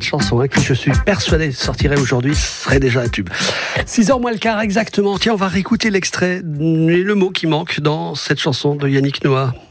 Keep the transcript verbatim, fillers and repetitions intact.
cette chanson hein, qui, je suis persuadé, sortirait aujourd'hui, serait déjà un tube. six heures moins le quart exactement. Tiens, on va réécouter l'extrait et le mot qui manque dans cette chanson de Yannick Noah.